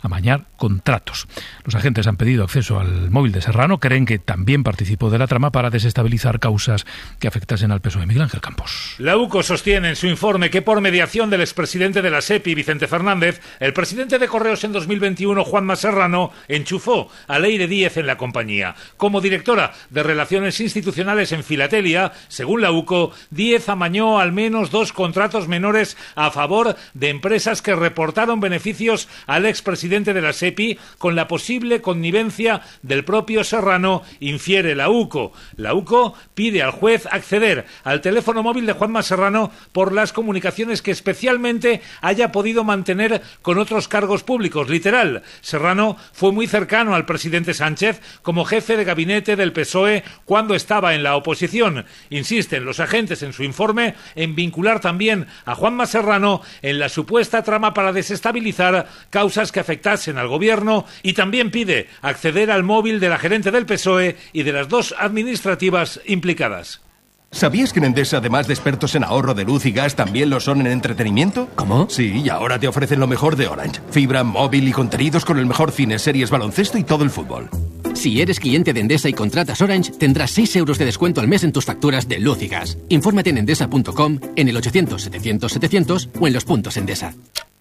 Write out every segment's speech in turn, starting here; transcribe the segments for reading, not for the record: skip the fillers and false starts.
amañar contratos. Los agentes han pedido acceso al móvil de Serrano, creen que también participó de la trama para desestabilizar causas que afectasen al PSOE. Miguel Ángel Campos. La UCO sostiene en su informe que por mediación del expresidente de la SEPI, Vicente Fernández, el presidente de Correos en 2021, Juanma Serrano, enchufó a Leire Díez en la compañía. Como directora de Relaciones Institucionales en Filatelia, según la UCO, Díez amañó al menos 2 contratos menores a favor de empresas que reportaron beneficios al expresidente de la SEPI con la posible connivencia del propio Serrano, infiere la UCO. La UCO pide al juez acceder al teléfono móvil de Juanma Serrano por las comunicaciones que especialmente haya podido mantener con otros cargos públicos. Literal, Serrano fue muy cercano al presidente Sánchez como jefe de gabinete del PSOE cuando estaba en la oposición. Insisten los agentes en su informe en vincular también a Juanma Serrano en la supuesta trama para desestabilizar causas que afectasen al gobierno, y también pide acceder al móvil de la gerente del PSOE y de las 2 administrativas implicadas. ¿Sabías que en Endesa, además de expertos en ahorro de luz y gas, también lo son en entretenimiento? ¿Cómo? Sí, y ahora te ofrecen lo mejor de Orange. Fibra, móvil y contenidos con el mejor cine, series, baloncesto y todo el fútbol. Si eres cliente de Endesa y contratas Orange, tendrás 6 euros de descuento al mes en tus facturas de luz y gas. Infórmate en endesa.com, en el 800-700-700 o en los puntos Endesa.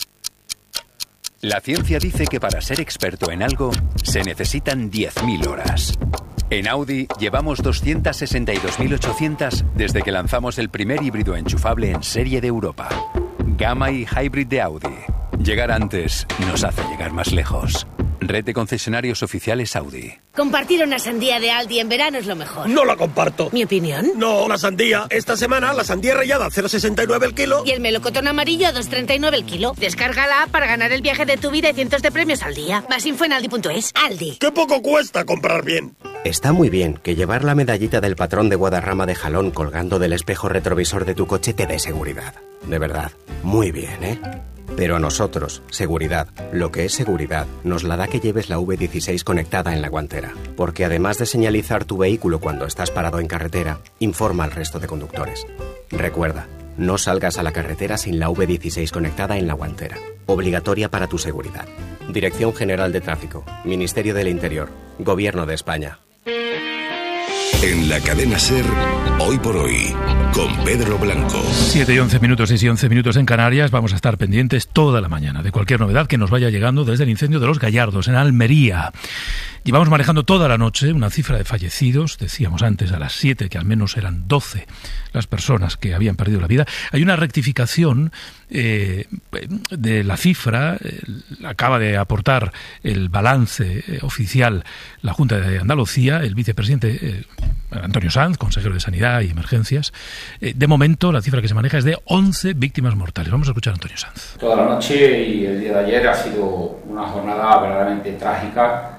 La ciencia dice que para ser experto en algo se necesitan 10.000 horas. En Audi llevamos 262.800 desde que lanzamos el primer híbrido enchufable en serie de Europa. Gamma y Hybrid de Audi. Llegar antes nos hace llegar más lejos. Red de concesionarios oficiales Audi. Compartir una sandía de Aldi en verano es lo mejor. No la comparto. ¿Mi opinión? No, la sandía. Esta semana la sandía rallada a 0,69 el kilo. Y el melocotón amarillo a 2,39 el kilo. Descárgala para ganar el viaje de tu vida y cientos de premios al día. Más info en aldi.es. Aldi. ¡Qué poco cuesta comprar bien! Está muy bien que llevar la medallita del patrón de Guadarrama de Jalón colgando del espejo retrovisor de tu coche te dé seguridad. De verdad, muy bien, ¿eh? Pero a nosotros, seguridad, lo que es seguridad, nos la da que lleves la V16 conectada en la guantera. Porque además de señalizar tu vehículo cuando estás parado en carretera, informa al resto de conductores. Recuerda, no salgas a la carretera sin la V16 conectada en la guantera. Obligatoria para tu seguridad. Dirección General de Tráfico, Ministerio del Interior, Gobierno de España. En la cadena SER, Hoy por Hoy, con Pedro Blanco. 7 y 11 minutos, 6 y 11 minutos en Canarias. Vamos a estar pendientes toda la mañana de cualquier novedad que nos vaya llegando desde el incendio de Los Gallardos, en Almería. Llevamos manejando toda la noche una cifra de fallecidos. Decíamos antes a las 7 que al menos eran 12 las personas que habían perdido la vida. Hay una rectificación de la cifra. Acaba de aportar el balance oficial la Junta de Andalucía, el vicepresidente Antonio Sanz, consejero de Sanidad y Emergencias. De momento, la cifra que se maneja es de 11 víctimas mortales. Vamos a escuchar a Antonio Sanz. Toda la noche y el día de ayer ha sido una jornada verdaderamente trágica,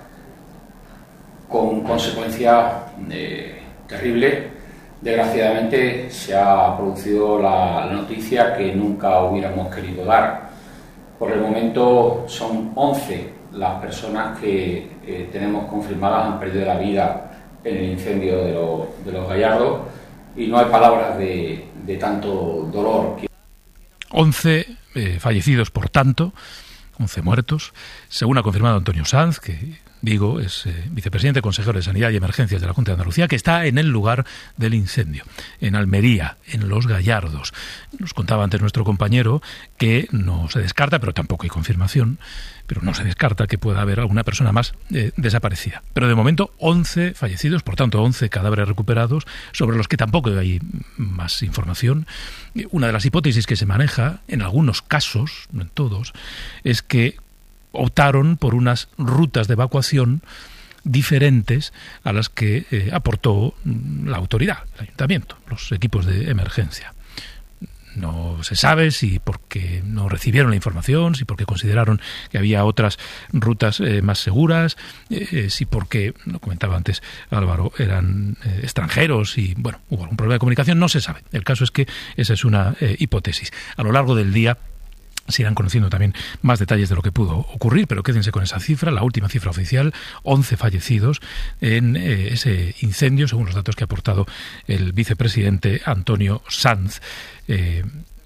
con consecuencias terribles. Desgraciadamente se ha producido la noticia que nunca hubiéramos querido dar. Por el momento son 11 las personas que tenemos confirmadas han perdido la vida en el incendio de los Gallardos, y no hay palabras de tanto dolor. 11 fallecidos, por tanto, 11 muertos, según ha confirmado Antonio Sanz, que digo, es vicepresidente, consejero de Sanidad y Emergencias de la Junta de Andalucía, que está en el lugar del incendio, en Almería, en Los Gallardos. Nos contaba antes nuestro compañero que no se descarta, pero tampoco hay confirmación, pero no se descarta que pueda haber alguna persona más desaparecida. Pero de momento 11 fallecidos, por tanto 11 cadáveres recuperados, sobre los que tampoco hay más información. Una de las hipótesis que se maneja, en algunos casos, no en todos, es que optaron por unas rutas de evacuación diferentes a las que aportó la autoridad, el ayuntamiento, los equipos de emergencia. No se sabe si porque no recibieron la información, si porque consideraron que había otras rutas más seguras, si porque, lo comentaba antes Álvaro, eran extranjeros y, bueno, hubo algún problema de comunicación, no se sabe. El caso es que esa es una hipótesis. A lo largo del día se irán conociendo también más detalles de lo que pudo ocurrir, pero quédense con esa cifra, la última cifra oficial, 11 fallecidos en ese incendio, según los datos que ha aportado el vicepresidente Antonio Sanz,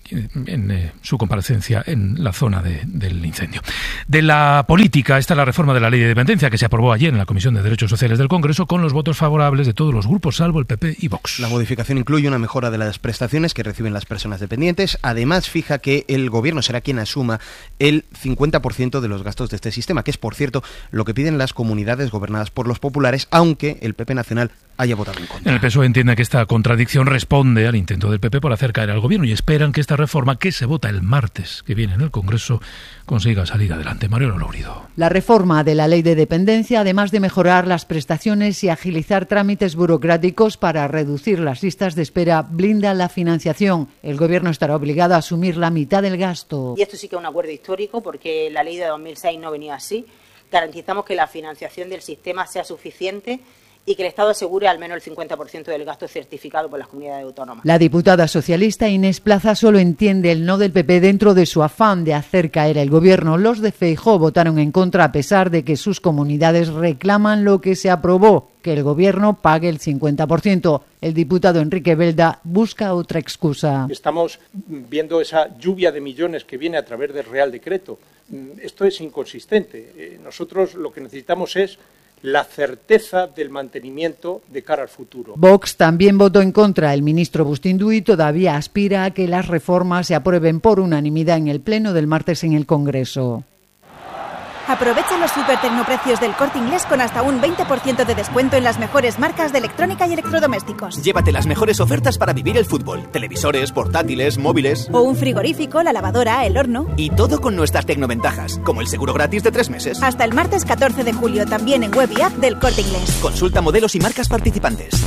en su comparecencia en la zona del incendio. De la política, esta es la reforma de la Ley de Dependencia que se aprobó ayer en la Comisión de Derechos Sociales del Congreso con los votos favorables de todos los grupos, salvo el PP y Vox. La modificación incluye una mejora de las prestaciones que reciben las personas dependientes. Además, fija que el Gobierno será quien asuma el 50% de los gastos de este sistema, que es, por cierto, lo que piden las comunidades gobernadas por los populares, aunque el PP nacional haya votado en contra. El PSOE entiende que esta contradicción responde al intento del PP por hacer caer al Gobierno y esperan que esta reforma, que se vota el martes que viene en el Congreso, consiga salir adelante. Mariano Lourido. La reforma de la Ley de Dependencia, además de mejorar las prestaciones y agilizar trámites burocráticos para reducir las listas de espera, blinda la financiación. El Gobierno estará obligado a asumir la mitad del gasto. Y esto sí que es un acuerdo histórico porque la ley de 2006 no venía así. Garantizamos que la financiación del sistema sea suficiente y que el Estado asegure al menos el 50% del gasto certificado por las comunidades autónomas. La diputada socialista Inés Plaza solo entiende el no del PP dentro de su afán de hacer caer el Gobierno. Los de Feijóo votaron en contra a pesar de que sus comunidades reclaman lo que se aprobó, que el Gobierno pague el 50%. El diputado Enrique Belda busca otra excusa. Estamos viendo esa lluvia de millones que viene a través del Real Decreto. Esto es inconsistente. Nosotros lo que necesitamos es la certeza del mantenimiento de cara al futuro. Vox también votó en contra. El ministro Bustindu y todavía aspira a que las reformas se aprueben por unanimidad en el pleno del martes en el Congreso. Aprovecha los supertecnoprecios del Corte Inglés con hasta un 20% de descuento en las mejores marcas de electrónica y electrodomésticos. Llévate las mejores ofertas para vivir el fútbol. Televisores, portátiles, móviles. O un frigorífico, la lavadora, el horno. Y todo con nuestras tecnoventajas, como el seguro gratis de 3 meses. Hasta el martes 14 de julio, también en web y app del Corte Inglés. Consulta modelos y marcas participantes.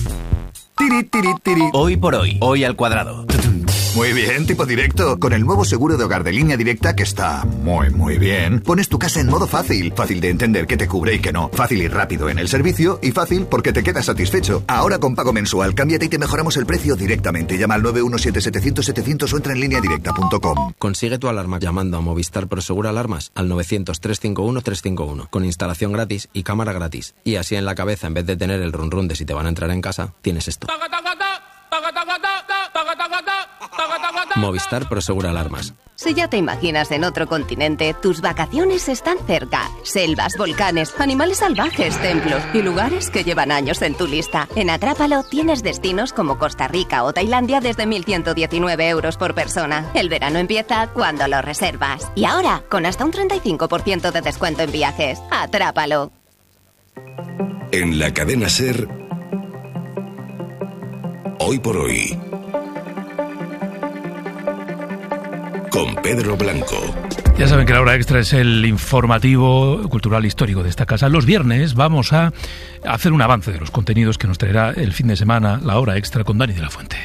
Hoy por hoy, hoy al cuadrado. Muy bien, tipo directo. Con el nuevo seguro de hogar de Línea Directa, que está muy bien, pones tu casa en modo fácil. Fácil de entender qué te cubre y qué no. Fácil y rápido en el servicio y fácil porque te quedas satisfecho. Ahora con pago mensual, cámbiate y te mejoramos el precio directamente. Llama al 917-700-700 o entra en lineadirecta.com. Consigue tu alarma llamando a Movistar Prosegur Alarmas al 900-351-351 con instalación gratis y cámara gratis. Y así en la cabeza, en vez de tener el run run de si te van a entrar en casa, tienes esto. Movistar Prosegur Alarmas. Si ya te imaginas en otro continente, tus vacaciones están cerca. Selvas, volcanes, animales salvajes, templos y lugares que llevan años en tu lista. En Atrápalo tienes destinos como Costa Rica o Tailandia desde 1.119 euros por persona. El verano empieza cuando lo reservas. Y ahora, con hasta un 35% de descuento en viajes. Atrápalo. En la cadena SER, Hoy por Hoy, con Pedro Blanco. Ya saben que la hora extra es el informativo cultural histórico de esta casa. Los viernes vamos a hacer un avance de los contenidos que nos traerá el fin de semana la hora extra con Dani de la Fuente.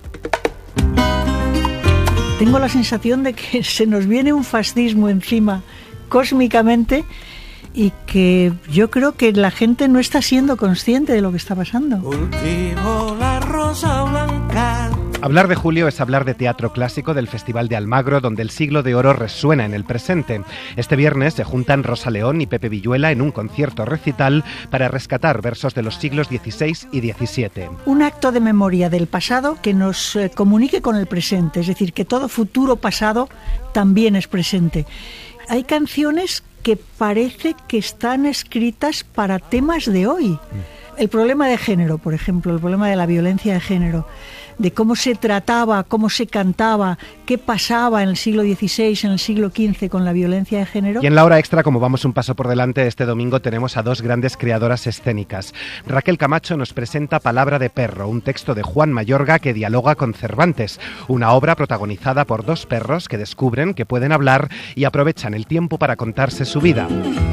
Tengo la sensación de que se nos viene un fascismo encima cósmicamente y que yo creo que la gente no está siendo consciente de lo que está pasando. Cultivo la rosa blanca. Hablar de Julio es hablar de teatro clásico del Festival de Almagro, donde el siglo de oro resuena en el presente. Este viernes se juntan Rosa León y Pepe Villuela en un concierto recital para rescatar versos de los siglos XVI y XVII. Un acto de memoria del pasado que nos comunique con el presente, es decir, que todo futuro pasado también es presente. Hay canciones que parece que están escritas para temas de hoy. El problema de género, por ejemplo, el problema de la violencia de género, de cómo se trataba, cómo se cantaba, qué pasaba en el siglo XVI, en el siglo XV con la violencia de género. Y en la hora extra, como vamos un paso por delante, este domingo tenemos a dos grandes creadoras escénicas. Raquel Camacho nos presenta Palabra de perro, un texto de Juan Mayorga que dialoga con Cervantes, una obra protagonizada por dos perros que descubren que pueden hablar y aprovechan el tiempo para contarse su vida.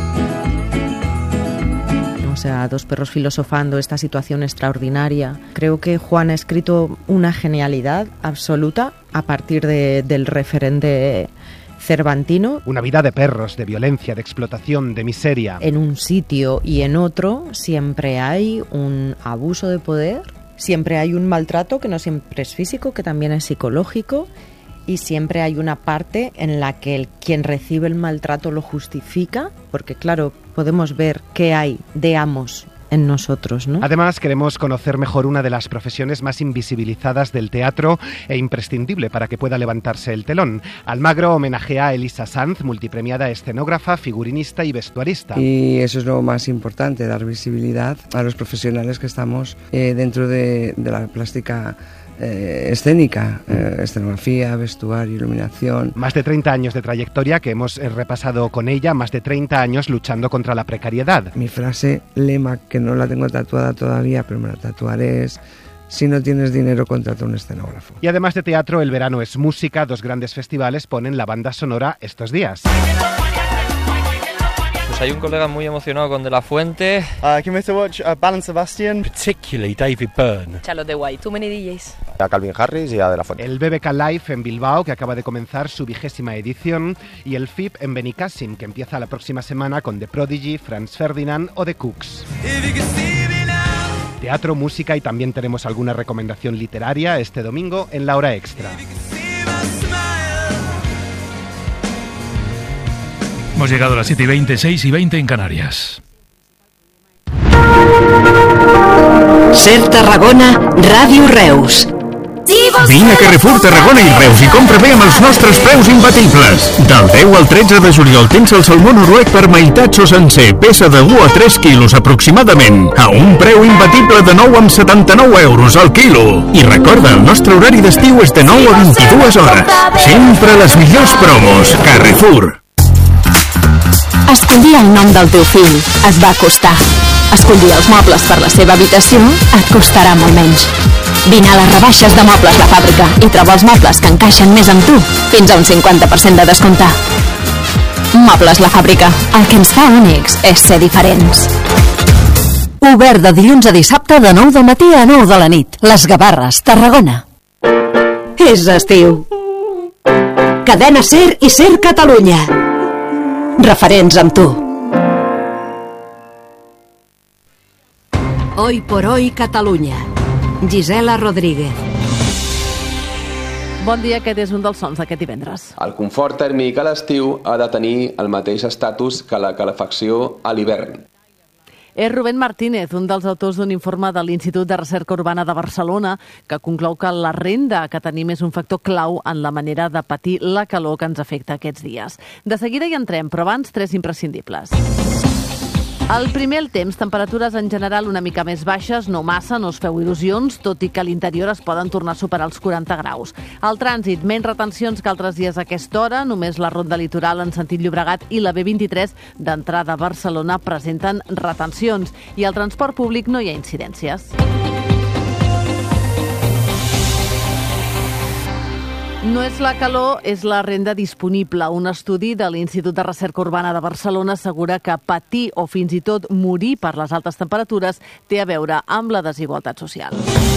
O sea, dos perros filosofando esta situación extraordinaria. Creo que Juan ha escrito una genialidad absoluta a partir del referente cervantino. Una vida de perros, de violencia, de explotación, de miseria. En un sitio y en otro siempre hay un abuso de poder, siempre hay un maltrato que no siempre es físico, que también es psicológico. Y siempre hay una parte en la que quien recibe el maltrato lo justifica, porque claro, podemos ver qué hay de amos en nosotros, ¿no? Además, queremos conocer mejor una de las profesiones más invisibilizadas del teatro e imprescindible para que pueda levantarse el telón. Almagro homenajea a Elisa Sanz, multipremiada escenógrafa, figurinista y vestuarista. Y eso es lo más importante, dar visibilidad a los profesionales que estamos dentro de la plástica escénica, escenografía, vestuario, iluminación. Más de 30 años de trayectoria que hemos repasado con ella, más de 30 años luchando contra la precariedad. Mi frase lema, que no la tengo tatuada todavía, pero me la tatuaré, es: si no tienes dinero, contrata un escenógrafo. Y además de teatro, el verano es música. 2 grandes festivales ponen la banda sonora estos días. Pues hay un colega muy emocionado con De La Fuente. Can we watch Bal and Sebastian? Particularly David Byrne. Charlotte de White, Too Many DJs. A Calvin Harris y a De La Fuente. El BBK Live en Bilbao, que acaba de comenzar su 20ª edición, y el FIP en Benicàssim, que empieza la próxima semana con The Prodigy, Franz Ferdinand o The Cooks. Teatro, música y también tenemos alguna recomendación literaria este domingo en la hora extra. Hemos llegado a las 7:20, 6:20 en Canarias. Ser Tarragona, Ràdio Reus. Vine a Carrefour Tarragona i Reus i compra bé amb els nostres preus imbatibles. Del 10 al 13 de juliol tens el salmó noruec per meitats o sencer, peça de 1 a 3 quilos aproximadament, a un preu imbatible de 9,79 euros al quilo. I recorda, el nostre horari d'estiu és de 9 a 22 hores. Sempre les millors promos. Carrefour. Escollir el nom del teu fill et va costar. Escollir els mobles per la seva habitació et costarà molt menys. Vine a les rebaixes de Mobles La Fàbrica i troba els mobles que encaixen més amb tu, fins a un 50% de descompte. Mobles La Fàbrica. El que ens fa únics és ser diferents. Obert de dilluns a dissabte de 9 del matí a 9 de la nit. Les Gavarres, Tarragona. És estiu. Cadena SER i SER Catalunya. Referents amb tu. Hoy por hoy Catalunya. Gisela Rodríguez. Bon dia, aquest és un dels sons d'aquest divendres. El confort tèrmic a l'estiu ha de tenir el mateix estatus que la calefacció a l'hivern. És Rubén Martínez, un dels autors d'un informe de l'Institut de Recerca Urbana de Barcelona que conclou que la renda que tenim és un factor clau en la manera de patir la calor que ens afecta aquests dies. De seguida hi entrem, però abans 3 imprescindibles. El primer, el temps. Temperatures en general una mica més baixes, no massa, no us feu il·lusions, tot i que a l'interior es poden tornar a superar els 40 graus. El trànsit, menys retencions que altres dies a aquesta hora, només la ronda litoral en sentit Llobregat i la B23 d'entrada a Barcelona presenten retencions i al transport públic no hi ha incidències. No és la calor, és la renda disponible. Un estudi de l'Institut de Recerca Urbana de Barcelona assegura que patir o fins i tot morir per les altes temperatures té a veure amb la desigualtat social.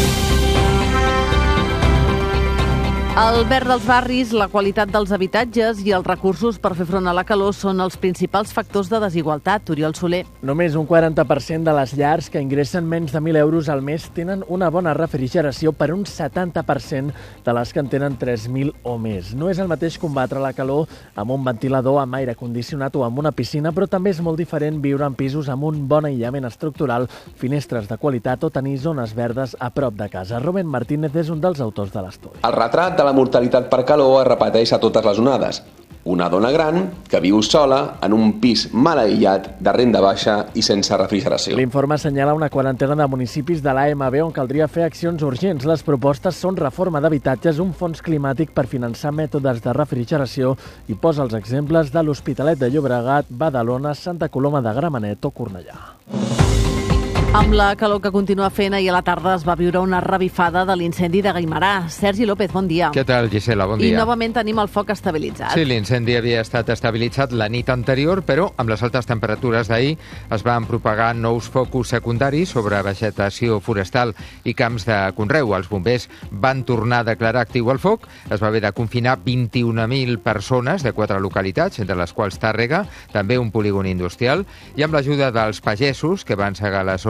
El verd dels barris, la qualitat dels habitatges i els recursos per fer front a la calor són els principals factors de desigualtat. Oriol Soler. Només un 40% de les llars que ingressen menys de 1.000 euros al mes tenen una bona refrigeració, per un 70% de les que en tenen 3.000 o més. No és el mateix combatre la calor amb un ventilador, amb aire condicionat o amb una piscina, però també és molt diferent viure en pisos amb un bon aïllament estructural, finestres de qualitat o tenir zones verdes a prop de casa. Rubén Martínez és un dels autors de l'estudi. El retrat de la mortalitat per calor es repeteix a totes les onades. Una dona gran que viu sola en un pis mal aïllat, de renda baixa i sense refrigeració. L'informe assenyala una quarantena de municipis de l'AMB on caldria fer accions urgents. Les propostes són reforma d'habitatges, un fons climàtic per finançar mètodes de refrigeració i posa els exemples de l'Hospitalet de Llobregat, Badalona, Santa Coloma de Gramenet o Cornellà. Amb la calor que continua fent, ahir a la tarda es va viure una revifada de l'incendi de Guimarà. Sergi López, bon dia. Què tal, Gisela? Bon dia. I novament tenim el foc estabilitzat. Sí, l'incendi havia estat estabilitzat la nit anterior, però amb les altes temperatures d'ahir es van propagar nous focus secundaris sobre vegetació forestal i camps de conreu. Els bombers van tornar a declarar actiu el foc. Es va haver de confinar 21.000 persones de 4 localitats, entre les quals Tàrrega, també un polígon industrial, i amb l'ajuda dels pagesos que van cegar la zona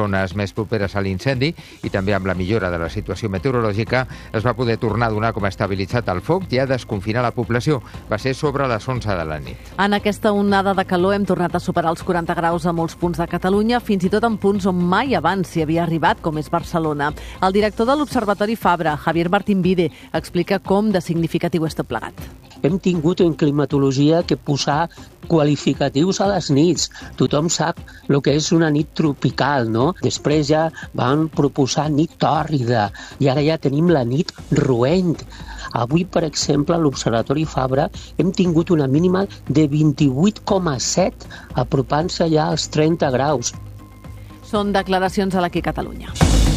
zones més properes a l'incendi i també amb la millora de la situació meteorològica es va poder tornar a donar com a estabilitzat el foc i a desconfinar la població. Va ser sobre les 11 de la nit. En aquesta onada de calor hem tornat a superar els 40 graus a molts punts de Catalunya, fins i tot en punts on mai abans s'hi havia arribat, com és Barcelona. El director de l'Observatori Fabra, Javier Martín Vide, explica com de significatiu és tot plegat. Hem tingut en climatologia que posar qualificatius a les nits. Tothom sap el que és una nit tropical, no? Després ja van proposar nit tòrrida i ara ja tenim la nit roent. Avui, per exemple, a l'Observatori Fabra hem tingut una mínima de 28,7, apropant-se ja als 30 graus. Són declaracions a l'Aquí Catalunya.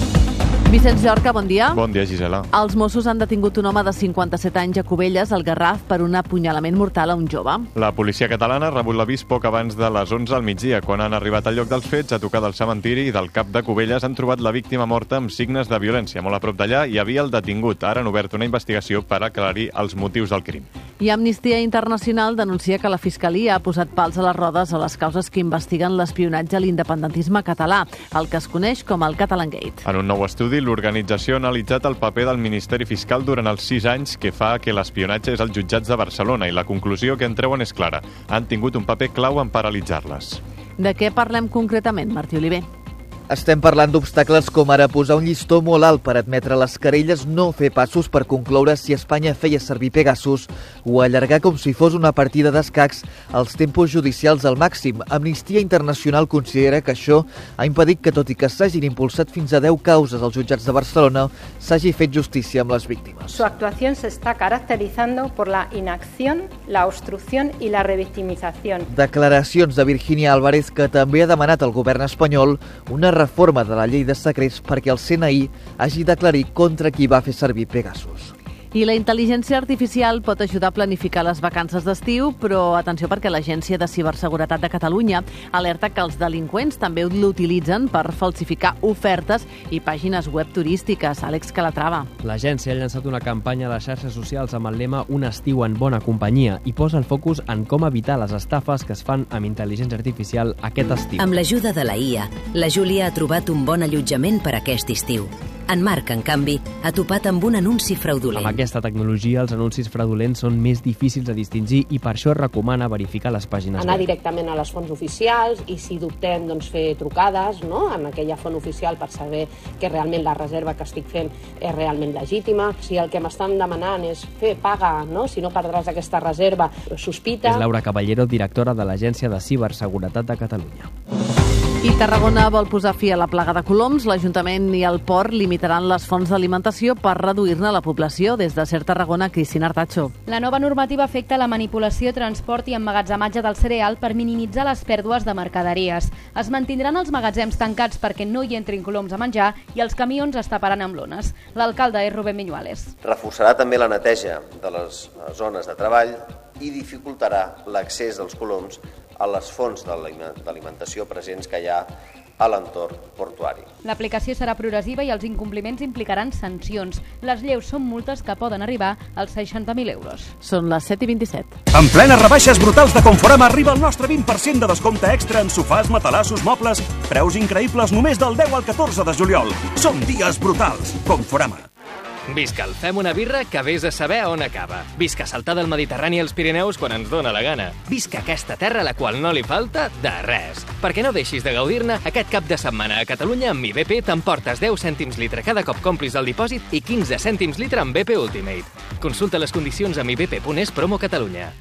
Vicenç Llorca, bon dia. Bon dia, Gisela. Els Mossos han detingut un home de 57 anys a Cubelles, al Garraf, per un apunyalament mortal a un jove. La policia catalana ha rebut l'avís poc abans de les 11 al migdia. Quan han arribat al lloc dels fets, a tocar del cementiri i del cap de Cubelles, han trobat la víctima morta amb signes de violència. Molt a prop d'allà hi havia el detingut. Ara han obert una investigació per aclarir els motius del crim. I Amnistia Internacional denuncia que la Fiscalia ha posat pals a les rodes a les causes que investiguen l'espionatge a l'independentisme català, el que es coneix com el Catalangate. En un nou estudi, l'organització ha analitzat el paper del Ministeri Fiscal durant els 6 anys que fa que l'espionatge és als jutjats de Barcelona i la conclusió que en treuen és clara. Han tingut un paper clau en paralitzar-les. De què parlem concretament, Martí Oliver? Estem parlant d'obstacles com ara posar un llistó molt alt per admetre les querelles, no fer passos per concloure si Espanya feia servir Pegasus o allargar com si fos una partida d'escacs els tempos judicials al màxim. Amnistia Internacional considera que això ha impedit que, tot i que s'hagin impulsat fins a 10 causes als jutjats de Barcelona, s'hagi fet justícia amb les víctimes. Su actuación se está caracterizando por la inacción, la obstrucción y la revictimización. Declaracions de Virginia Álvarez, que també ha demanat al govern espanyol una reforma de la llei de secrets perquè el CNI hagi d'aclarir contra qui va fer servir Pegasus. I la intel·ligència artificial pot ajudar a planificar les vacances d'estiu, però atenció perquè l'Agència de Ciberseguretat de Catalunya alerta que els delinqüents també l'utilitzen per falsificar ofertes i pàgines web turístiques. Àlex Calatrava. L'agència ha llançat una campanya a les xarxes socials amb el lema Un estiu en bona companyia i posa el focus en com evitar les estafes que es fan amb intel·ligència artificial aquest estiu. Amb l'ajuda de la IA, la Júlia ha trobat un bon allotjament per aquest estiu. En Marc, en canvi, ha topat amb un anunci fraudulent. Amb aquesta tecnologia, els anuncis fraudulents són més difícils de distingir i per això es recomana verificar les pàgines Anar web. directament a les fonts oficials i, si dubtem, doncs fer trucades, no?, en aquella font oficial per saber que realment la reserva que estic fent és realment legítima. Si el que m'estan demanant és fer paga, no?, si no perdràs aquesta reserva, sospita. És Laura Caballero, directora de l'Agència de Ciberseguretat de Catalunya. I Tarragona vol posar fi a la plaga de coloms. L'Ajuntament i el Port limitaran les fonts d'alimentació per reduir-ne la població. Des de Ser Tarragona, Cristina Artacho. La nova normativa afecta la manipulació, transport i emmagatzematge del cereal per minimitzar les pèrdues de mercaderies. Es mantindran els magatzems tancats perquè no hi entrin coloms a menjar i els camions es taparan amb lones. L'alcalde és Rubén Viñuales. Reforçarà també la neteja de les zones de treball i dificultarà l'accés dels coloms a les fonts d'alimentació presents que hi ha a l'entorn portuari. L'aplicació serà progressiva i els incompliments implicaran sancions. Les lleus són multes que poden arribar als 60.000 euros. Són les 7:27. En plenes rebaixes brutals de Conforama arriba el nostre 20% de descompte extra en sofàs, matalassos, mobles, preus increïbles només del 10 al 14 de juliol. Són dies brutals. Conforama. Visca el Fem una birra que vés a saber on acaba. Visca saltar del Mediterrani als Pirineus quan ens dóna la gana. Visca aquesta terra a la qual no li falta de res. Perquè no deixis de gaudir-ne, aquest cap de setmana a Catalunya amb mi BP t'emportes 10 cèntims litre cada cop complis el dipòsit i 15 cèntims litre amb BP Ultimate. Consulta les condicions a mibp.es promo Catalunya.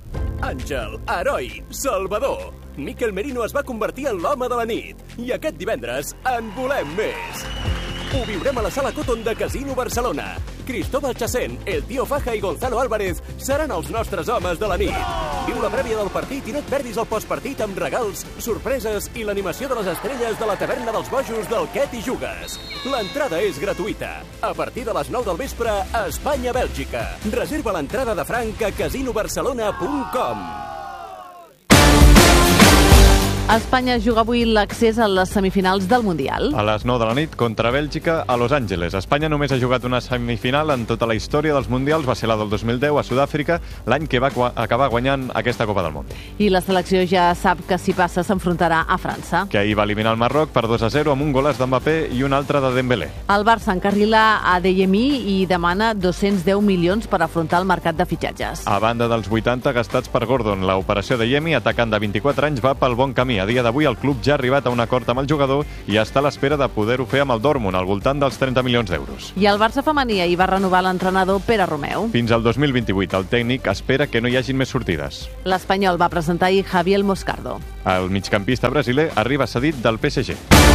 Àngel, heroi, salvador. Miquel Merino es va convertir en l'home de la nit. I aquest divendres en volem més. Ho viurem a la Sala Cotton de Casino Barcelona. Cristóbal Chacén, el Tío Faja i Gonzalo Álvarez seran els nostres homes de la nit. Viu la prèvia del partit i no et perdis el postpartit amb regals, sorpreses i l'animació de les estrelles de la taverna dels bojos del Què t'hi jugues. L'entrada és gratuïta. A partir de les 9 del vespre, a Espanya-Bèlgica. Reserva l'entrada de franc a casinobarcelona.com. Espanya juga avui l'accés a les semifinals del Mundial. A les 9 de la nit contra Bèlgica a Los Angeles. Espanya només ha jugat una semifinal en tota la història dels Mundials, va ser la del 2010 a Sud-àfrica, l'any que va acabar guanyant aquesta Copa del Món. I la selecció ja sap que si passa s'enfrontarà a França. Que ahir va eliminar el Marroc per 2-0 amb un golaç d'Mbappé i un altre de Dembélé. El Barça encarrila a Adeyemi i demana 210 milions per afrontar el mercat de fitxatges. A banda dels 80 gastats per Gordon, l'operació d'Adeyemi, atacant de 24 anys, va pel bon camí. A dia d'avui el club ja ha arribat a un acord amb el jugador i està a l'espera de poder-ho fer amb el Dortmund, al voltant dels 30 milions d'euros. I el Barça femení ahir va renovar l'entrenador Pere Romeu. Fins al 2028 el tècnic espera que no hi hagin més sortides. L'Espanyol va presentar ahir Javier Moscardo. El migcampista brasiler arriba cedit del PSG.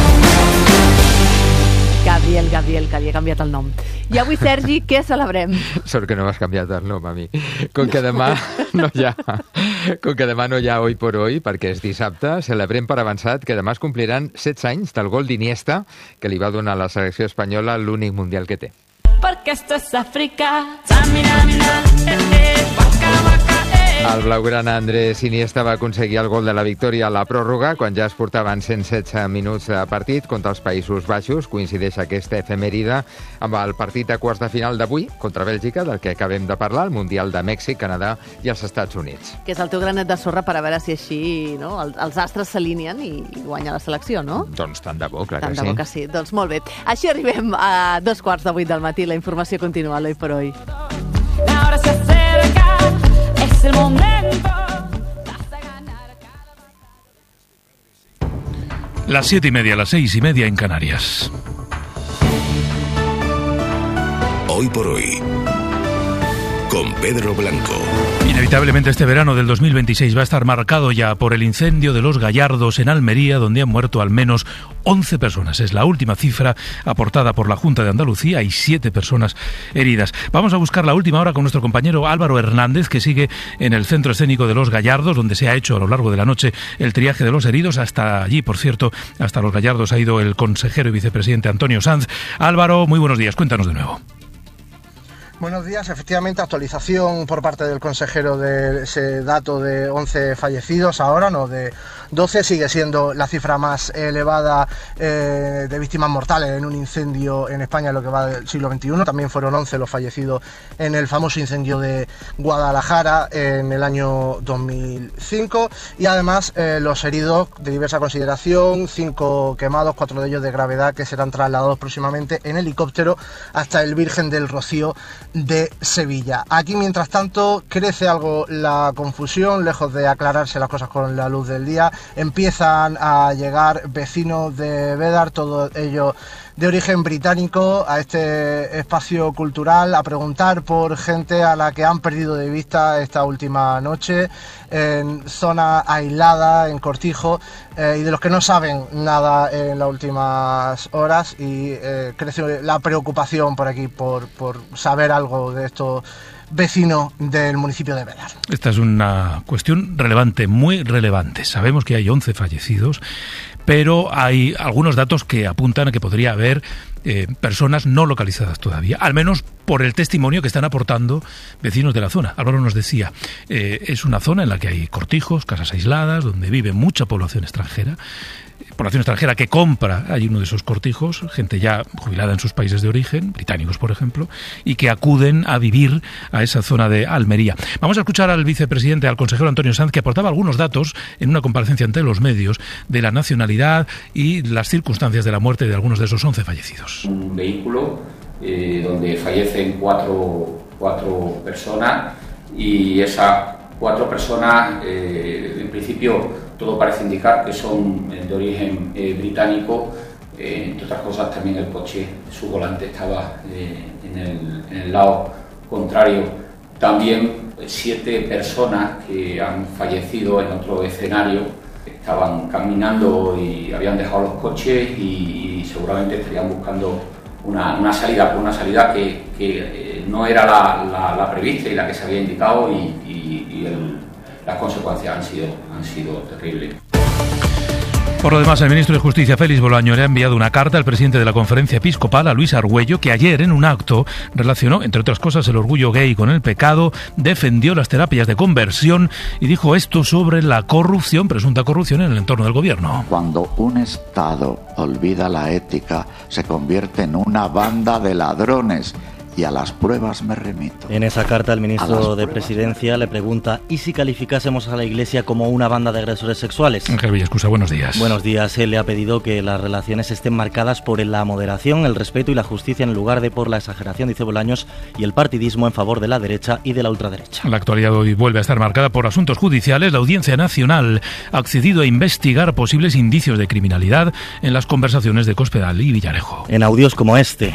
Gabriel, que havia canviat el nom. I avui, Sergi, què celebrem? Sort que no m'has canviat el nom a mi. Com que demà no hi ha Hoy por Hoy, perquè és dissabte, celebrem per avançat que demà es compliran 16 anys del gol d'Iniesta que li va donar a la selecció espanyola l'únic mundial que té. Perquè esto es África. El blaugrana Andrés Iniesta va aconseguir el gol de la victòria a la pròrroga quan ja es portaven 116 minuts de partit contra els Països Baixos. Coincideix aquesta efemèride amb el partit de quarts de final d'avui contra Bèlgica, del que acabem de parlar, el Mundial de Mèxic, Canadà i els Estats Units. Que és el teu granet de sorra per a veure si així els astres s'alineen i guanya la selecció, no? Doncs tant de bo, clar que sí. Tant de bo que sí. Doncs molt bé. Així arribem a 7:45 del matí. La informació continua l'Hoy por Hoy. Ahora se acerca, es el momento. Las 7:30, las 6:30 en Canarias. Hoy por Hoy, con Pedro Blanco. Inevitablemente este verano del 2026 va a estar marcado ya por el incendio de Los Gallardos en Almería, donde han muerto al menos 11 personas. Es la última cifra aportada por la Junta de Andalucía y 7 personas heridas. Vamos a buscar la última hora con nuestro compañero Álvaro Hernández, que sigue en el Centro Escénico de Los Gallardos, donde se ha hecho a lo largo de la noche el triaje de los heridos. Hasta allí, por cierto, hasta Los Gallardos ha ido el consejero y vicepresidente Antonio Sanz. Álvaro, muy buenos días. Cuéntanos de nuevo. Buenos días, efectivamente, actualización por parte del consejero de ese dato de 11 fallecidos, ahora no, de 12, sigue siendo la cifra más elevada de víctimas mortales en un incendio en España en lo que va del siglo XXI. También fueron 11 los fallecidos en el famoso incendio de Guadalajara en el año 2005 y además los heridos de diversa consideración, 5 quemados, 4 de ellos de gravedad, que serán trasladados próximamente en helicóptero hasta el Virgen del Rocío de Sevilla. Aquí, mientras tanto, crece algo la confusión, lejos de aclararse las cosas con la luz del día. Empiezan a llegar vecinos de Bédar, todos ellos de origen británico, a este espacio cultural, a preguntar por gente a la que han perdido de vista esta última noche, en zona aislada, en Cortijo, y de los que no saben nada en las últimas horas, y crece la preocupación por aquí por saber algo de estos vecinos del municipio de Bédar. Esta es una cuestión relevante, muy relevante. Sabemos que hay 11 fallecidos, pero hay algunos datos que apuntan a que podría haber personas no localizadas todavía, al menos por el testimonio que están aportando vecinos de la zona. Álvaro nos decía, es una zona en la que hay cortijos, casas aisladas, donde vive mucha población extranjera que compra, hay uno de esos cortijos, gente ya jubilada en sus países de origen, británicos por ejemplo, y que acuden a vivir a esa zona de Almería. Vamos a escuchar al vicepresidente, al consejero Antonio Sanz, que aportaba algunos datos en una comparecencia ante los medios de la nacionalidad y las circunstancias de la muerte de algunos de esos 11 fallecidos. Un vehículo donde fallecen cuatro personas, y esas 4 personas en principio todo parece indicar que son de origen británico. Entre otras cosas, también el coche, su volante estaba en el lado contrario. También 7 personas que han fallecido en otro escenario estaban caminando y habían dejado los coches y seguramente estarían buscando una salida que no era la prevista y la que se había indicado, y las consecuencias han sido terribles. Por lo demás, el ministro de Justicia, Félix Bolaño, le ha enviado una carta al presidente de la Conferencia Episcopal, a Luis Argüello, que ayer en un acto relacionó, entre otras cosas, el orgullo gay con el pecado, defendió las terapias de conversión y dijo esto sobre la corrupción, presunta corrupción en el entorno del gobierno. Cuando un Estado olvida la ética, se convierte en una banda de ladrones. Y a las pruebas me remito. En esa carta el ministro de Presidencia le pregunta ¿y si calificásemos a la Iglesia como una banda de agresores sexuales? Ángel Villascusa, buenos días. Buenos días. Él le ha pedido que las relaciones estén marcadas por la moderación, el respeto y la justicia en lugar de por la exageración, dice Bolaños, y el partidismo en favor de la derecha y de la ultraderecha. La actualidad hoy vuelve a estar marcada por asuntos judiciales. La Audiencia Nacional ha accedido a investigar posibles indicios de criminalidad en las conversaciones de Cospedal y Villarejo. En audios como este.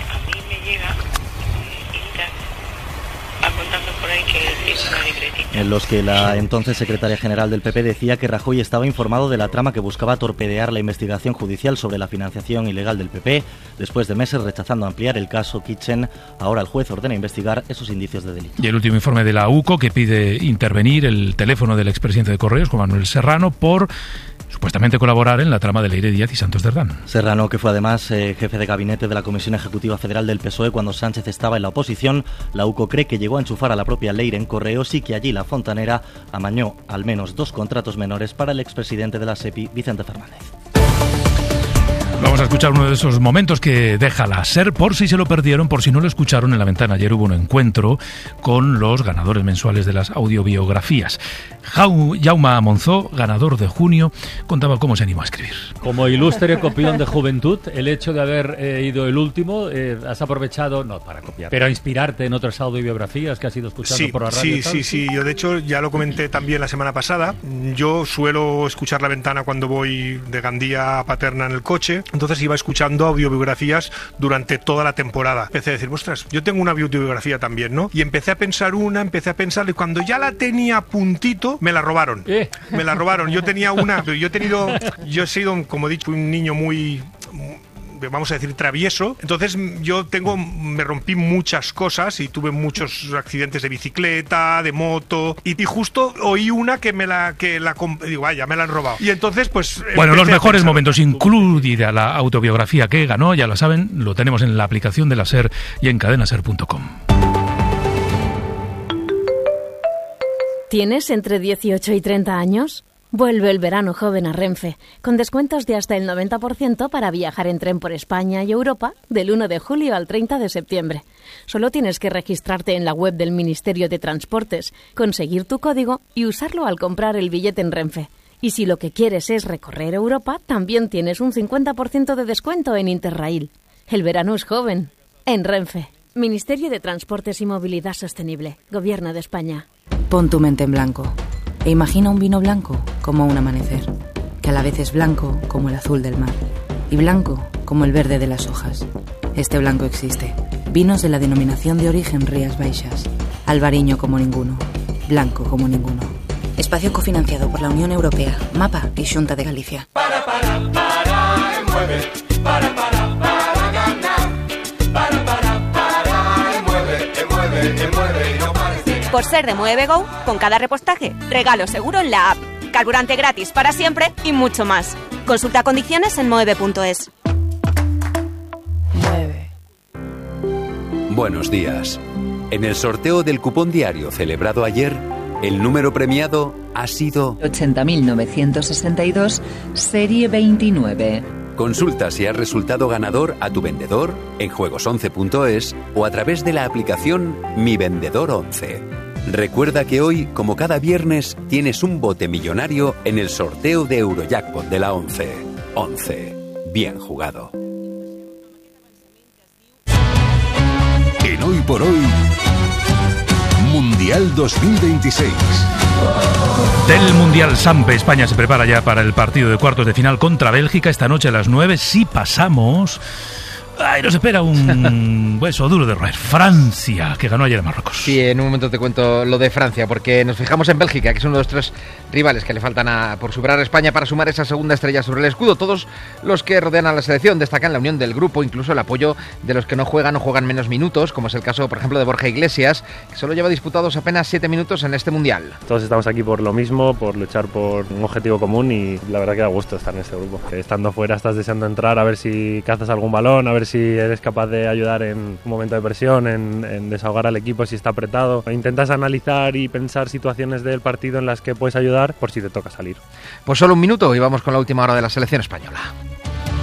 En los que la entonces secretaria general del PP decía que Rajoy estaba informado de la trama que buscaba torpedear la investigación judicial sobre la financiación ilegal del PP. Después de meses rechazando ampliar el caso Kitchen, ahora el juez ordena investigar esos indicios de delito. Y el último informe de la UCO, que pide intervenir el teléfono del expresidente de Correos, Juan Manuel Serrano, por supuestamente colaborar en la trama de Leire Díaz y Santos Cerdán. Serrano, que fue además jefe de gabinete de la Comisión Ejecutiva Federal del PSOE cuando Sánchez estaba en la oposición, la UCO cree que llegó a enchufar a la propia Leire en Correos y que allí la fontanera amañó al menos 2 contratos menores para el expresidente de la SEPI, Vicente Fernández. Vamos a escuchar uno de esos momentos que deja la SER, por si se lo perdieron, por si no lo escucharon. En La Ventana ayer hubo un encuentro con los ganadores mensuales de las audiobiografías. Jaume Monzó, ganador de junio, contaba cómo se animó a escribir. Como ilustre copión de juventud, el hecho de haber ido el último, has aprovechado, no para copiar, pero a inspirarte en otras audiobiografías que has ido escuchando por la radio. Sí, yo de hecho ya lo comenté también la semana pasada. Yo suelo escuchar La Ventana cuando voy de Gandía a Paterna en el coche. Entonces iba escuchando audiobiografías durante toda la temporada. Empecé a decir, ostras, yo tengo una audiobiografía también, ¿no? Y empecé a pensar y cuando ya la tenía a puntito, me la robaron. Me la robaron. Yo he sido, como he dicho, un niño muy, vamos a decir, travieso. Entonces me rompí muchas cosas y tuve muchos accidentes de bicicleta, de moto, y justo oí una que digo, vaya, me la han robado. Y entonces, pues... Bueno, los mejores momentos, incluida la autobiografía que ganó, ya la saben, lo tenemos en la aplicación de la SER y en cadenaser.com. ¿Tienes entre 18 y 30 años? Vuelve el verano joven a Renfe, con descuentos de hasta el 90% para viajar en tren por España y Europa del 1 de julio al 30 de septiembre. Solo tienes que registrarte en la web del Ministerio de Transportes, conseguir tu código y usarlo al comprar el billete en Renfe. Y si lo que quieres es recorrer Europa, también tienes un 50% de descuento en Interrail. El verano es joven, en Renfe. Ministerio de Transportes y Movilidad Sostenible, Gobierno de España. Pon tu mente en blanco e imagina un vino blanco como un amanecer, que a la vez es blanco como el azul del mar y blanco como el verde de las hojas. Este blanco existe. Vinos de la denominación de origen Rías Baixas. Albariño como ninguno. Blanco como ninguno. Espacio cofinanciado por la Unión Europea, MAPA y Xunta de Galicia. Por ser de Mueve.go, con cada repostaje, regalo seguro en la app, carburante gratis para siempre y mucho más. Consulta condiciones en moeve.es. Buenos días. En el sorteo del cupón diario celebrado ayer, el número premiado ha sido 80.962, serie 29. Consulta si has resultado ganador a tu vendedor en juegos11.es o a través de la aplicación Mi Vendedor 11. Recuerda que hoy, como cada viernes, tienes un bote millonario en el sorteo de Eurojackpot de la 11. 11. Bien jugado. En Hoy por Hoy, Mundial 2026. Del Mundial Sampe, España se prepara ya para el partido de cuartos de final contra Bélgica esta noche a las 9. Si pasamos Ay, nos espera un hueso duro de roer. Francia, que ganó ayer a Marruecos. Sí, en un momento te cuento lo de Francia, porque nos fijamos en Bélgica, que es uno de los 3 rivales que le faltan por superar a España para sumar esa segunda estrella sobre el escudo. Todos los que rodean a la selección destacan la unión del grupo, incluso el apoyo de los que no juegan o juegan menos minutos, como es el caso, por ejemplo, de Borja Iglesias, que solo lleva disputados apenas 7 minutos en este Mundial. Todos estamos aquí por lo mismo, por luchar por un objetivo común, y la verdad que da gusto estar en este grupo. Estando fuera estás deseando entrar, a ver si cazas algún balón, a ver si eres capaz de ayudar en un momento de presión, en desahogar al equipo si está apretado. Intentas analizar y pensar situaciones del partido en las que puedes ayudar por si te toca salir. Pues solo un minuto y vamos con la última hora de la selección española.